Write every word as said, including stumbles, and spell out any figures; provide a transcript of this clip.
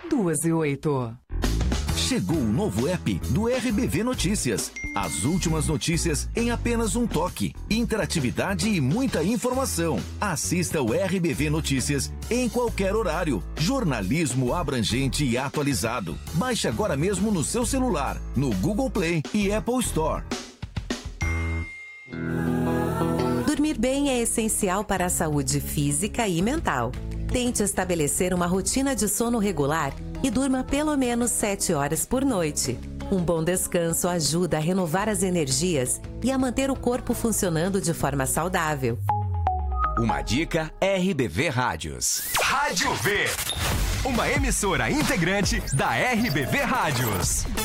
duas e oito. Chegou o novo app do R B V Notícias. As últimas notícias em apenas um toque. Interatividade e muita informação. Assista o R B V Notícias em qualquer horário. Jornalismo abrangente e atualizado. Baixe agora mesmo no seu celular, no Google Play e Apple Store. Dormir bem é essencial para a saúde física e mental. Tente estabelecer uma rotina de sono regular e durma pelo menos sete horas por noite. Um bom descanso ajuda a renovar as energias e a manter o corpo funcionando de forma saudável. Uma dica R B V Rádios. Rádio V, uma emissora integrante da R B V Rádios.